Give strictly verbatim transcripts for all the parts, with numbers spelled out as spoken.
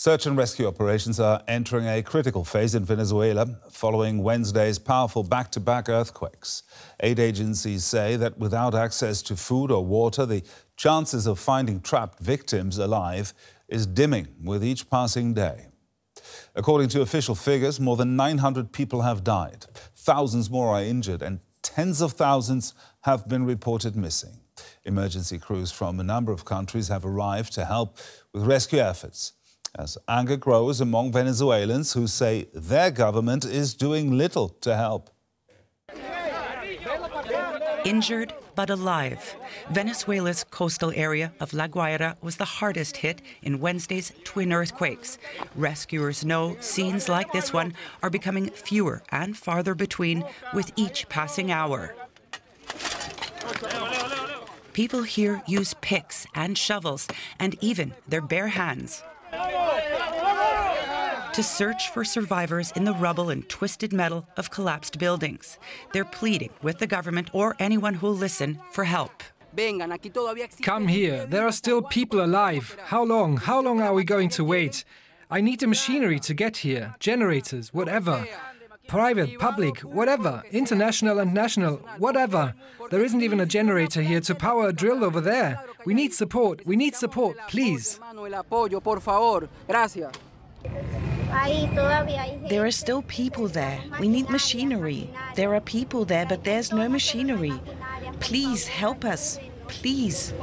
Search and rescue operations are entering a critical phase in Venezuela following Wednesday's powerful back-to-back earthquakes. Aid agencies say that without access to food or water, the chances of finding trapped victims alive is dimming with each passing day. According to official figures, more than nine hundred people have died, thousands more are injured, and tens of thousands have been reported missing. Emergency crews from a number of countries have arrived to help with rescue efforts, as anger grows among Venezuelans who say their government is doing little to help. Injured but alive, Venezuela's coastal area of La Guaira was the hardest hit in Wednesday's twin earthquakes. Rescuers know scenes like this one are becoming fewer and farther between with each passing hour. People here use picks and shovels and even their bare hands to search for survivors in the rubble and twisted metal of collapsed buildings. They're pleading with the government or anyone who'll listen for help. Come here. There are still people alive. How long? How long are we going to wait? I need the machinery to get here. Generators, whatever. Private, public, whatever. International and national, whatever. There isn't even a generator here to power a drill over there. We need support. We need support, please. There are still people there. We need machinery. There are people there, but there's no machinery. Please help us. Please.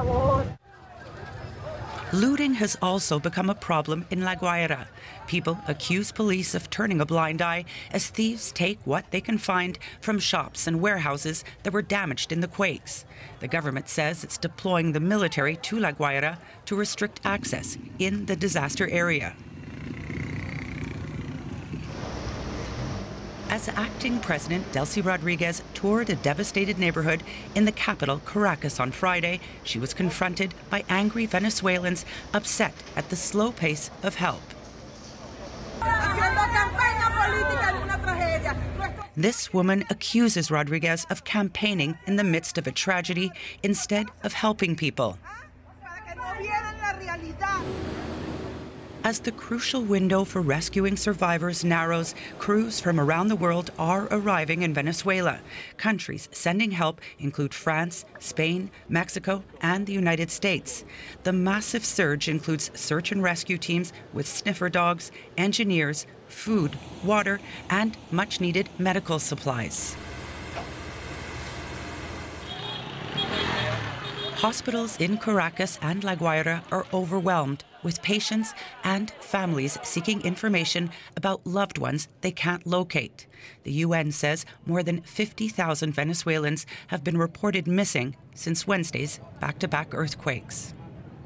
Looting has also become a problem in La Guaira. People accuse police of turning a blind eye as thieves take what they can find from shops and warehouses that were damaged in the quakes. The government says it's deploying the military to La Guaira to restrict access in the disaster area. As acting president Delcy Rodriguez toured a devastated neighborhood in the capital, Caracas, on Friday, she was confronted by angry Venezuelans upset at the slow pace of help. This woman accuses Rodriguez of campaigning in the midst of a tragedy instead of helping people. As the crucial window for rescuing survivors narrows, crews from around the world are arriving in Venezuela. Countries sending help include France, Spain, Mexico, and the United States. The massive surge includes search and rescue teams with sniffer dogs, engineers, food, water, and much-needed medical supplies. Hospitals in Caracas and La Guaira are overwhelmed with patients and families seeking information about loved ones they can't locate. The U N says more than fifty thousand Venezuelans have been reported missing since Wednesday's back-to-back earthquakes.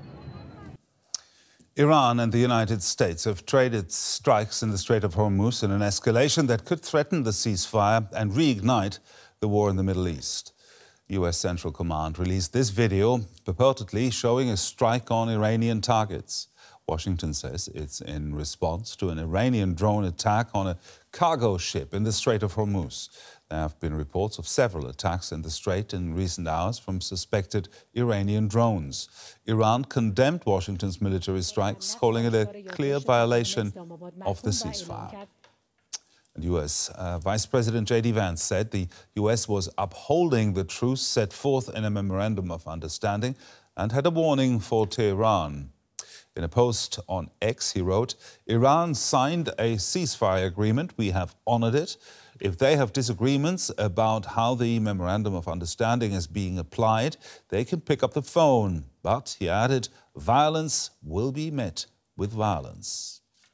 Iran and the United States have traded strikes in the Strait of Hormuz in an escalation that could threaten the ceasefire and reignite the war in the Middle East. U S Central Command released this video, purportedly showing a strike on Iranian targets. Washington says it's in response to an Iranian drone attack on a cargo ship in the Strait of Hormuz. There have been reports of several attacks in the strait in recent hours from suspected Iranian drones. Iran condemned Washington's military strikes, calling it a clear violation of the ceasefire. U S Uh, Vice President J D Vance said the U S was upholding the truce set forth in a memorandum of understanding and had a warning for Tehran. In a post on X, he wrote, "Iran signed a ceasefire agreement. We have honored it. If they have disagreements about how the memorandum of understanding is being applied, they can pick up the phone." But, he added, violence will be met with violence.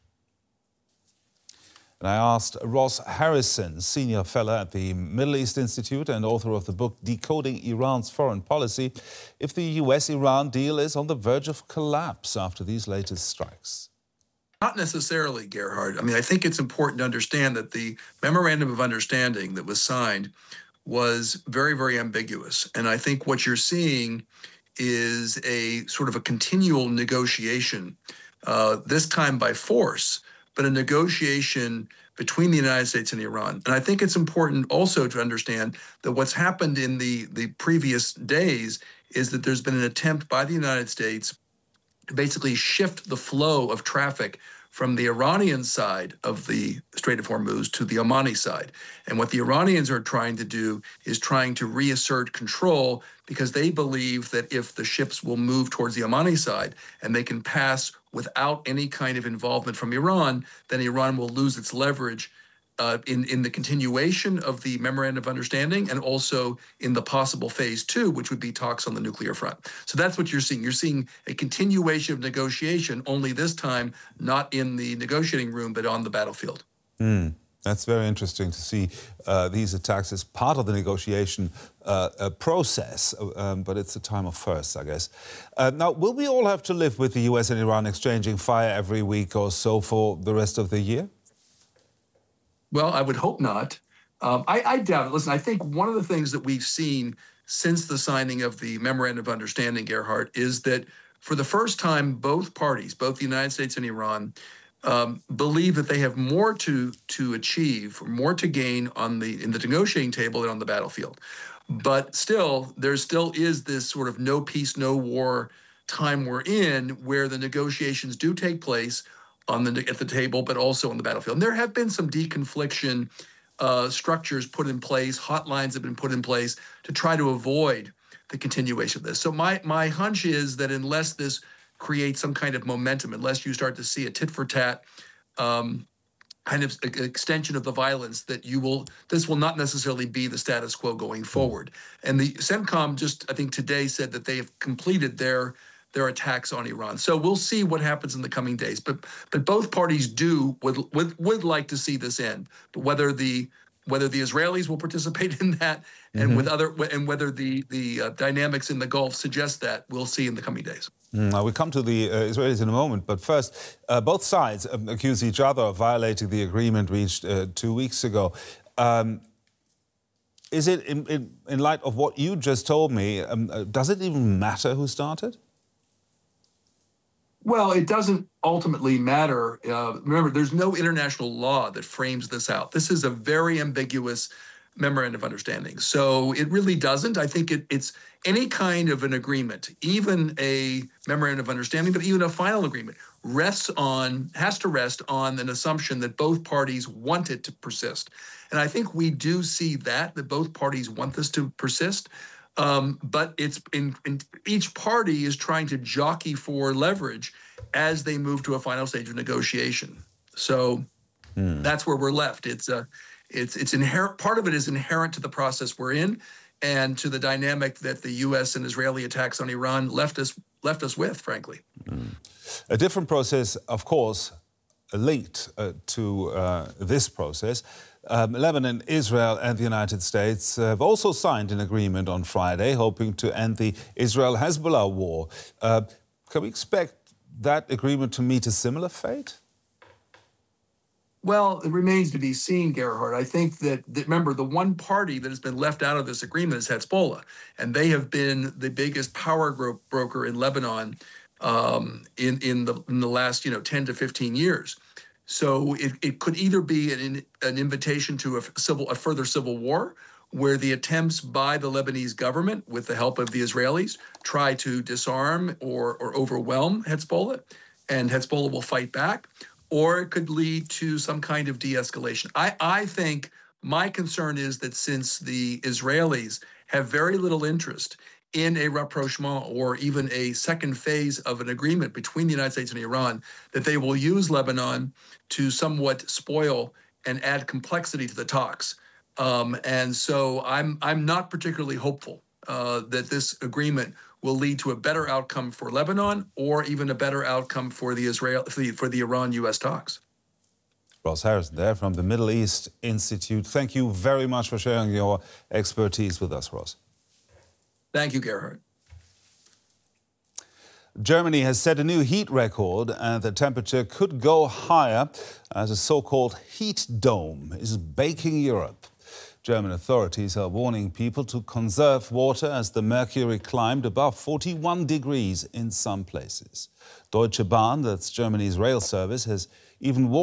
And I asked Ross Harrison, senior fellow at the Middle East Institute and author of the book Decoding Iran's Foreign Policy, if the U S Iran deal is on the verge of collapse after these latest strikes. Not necessarily, Gerhard. I mean, I think it's important to understand that the memorandum of understanding that was signed was very, very ambiguous. And I think what you're seeing is a sort of a continual negotiation, uh, this time by force, but a negotiation between the United States and Iran. And I think it's important also to understand that what's happened in the, the previous days is that there's been an attempt by the United States to basically shift the flow of traffic from the Iranian side of the Strait of Hormuz to the Omani side. And what the Iranians are trying to do is trying to reassert control, because they believe that if the ships will move towards the Omani side and they can pass without any kind of involvement from Iran, then Iran will lose its leverage uh, in, in the continuation of the Memorandum of Understanding, and also in the possible phase two, which would be talks on the nuclear front. So that's what you're seeing. You're seeing a continuation of negotiation, only this time not in the negotiating room, but on the battlefield. Mm. That's very interesting to see uh, these attacks as part of the negotiation uh, uh, process, um, but it's a time of firsts, I guess. Uh, now, will we all have to live with the U S and Iran exchanging fire every week or so for the rest of the year? Well, I would hope not. Um, I, I doubt it. Listen, I think one of the things that we've seen since the signing of the Memorandum of Understanding, Gerhard, is that for the first time, both parties, both the United States and Iran, Um, believe that they have more to to achieve, more to gain on the in the negotiating table than on the battlefield. But still, there still is this sort of no peace, no war time we're in, where the negotiations do take place on the at the table, but also on the battlefield. And there have been some deconfliction uh, structures put in place, hotlines have been put in place to try to avoid the continuation of this. So my my hunch is that unless this create some kind of momentum, unless you start to see a tit-for-tat um, kind of extension of the violence, that you will, this will not necessarily be the status quo going forward. And the CENTCOM just, I think today, said that they have completed their their attacks on Iran. So we'll see what happens in the coming days. But but both parties do would would, would like to see this end. But whether the whether the Israelis will participate in that, and mm-hmm. with other and whether the the uh, dynamics in the Gulf suggest that, we'll see in the coming days. Mm, now we come to the uh, Israelis in a moment, but first, uh, both sides um, accuse each other of violating the agreement reached uh, two weeks ago. Um, is it, in, in, in light of what you just told me, um, uh, does it even matter who started? Well, it doesn't ultimately matter. Uh, remember, there's no international law that frames this out. This is a very ambiguous Memorandum of Understanding. So it really doesn't. I think it, it's any kind of an agreement, even a Memorandum of Understanding, but even a final agreement, rests on, has to rest on an assumption that both parties want it to persist. And I think we do see that, that both parties want this to persist. Um, but it's in, in each party is trying to jockey for leverage as they move to a final stage of negotiation. So hmm. that's where we're left. It's a, it's it's inherent. Part of it is inherent to the process we're in, and to the dynamic that the U S and Israeli attacks on Iran left us left us with, frankly. Hmm. A different process, of course, linked uh, to uh, this process. Um, Lebanon, Israel and the United States have also signed an agreement on Friday, hoping to end the Israel-Hezbollah war. Uh, can we expect that agreement to meet a similar fate? Well, it remains to be seen, Gerhard. I think that, that, remember, the one party that has been left out of this agreement is Hezbollah, and they have been the biggest power gro- broker in Lebanon um, in, in, the, in the last, you know, ten to fifteen years. So it, it could either be an, an invitation to a civil, a further civil war, where the attempts by the Lebanese government, with the help of the Israelis, try to disarm or, or overwhelm Hezbollah, and Hezbollah will fight back, or it could lead to some kind of de-escalation. I, I think my concern is that since the Israelis have very little interest in a rapprochement or even a second phase of an agreement between the United States and Iran, that they will use Lebanon to somewhat spoil and add complexity to the talks. Um, and so I'm I'm not particularly hopeful uh, that this agreement will lead to a better outcome for Lebanon, or even a better outcome for the Israel for the, for the Iran-U S talks. Ross Harrison there from the Middle East Institute. Thank you very much for sharing your expertise with us, Ross. Thank you, Gerhard. Germany has set a new heat record, and the temperature could go higher as a so-called heat dome is baking Europe. German authorities are warning people to conserve water as the mercury climbed above forty-one degrees in some places. Deutsche Bahn, that's Germany's rail service, has even warned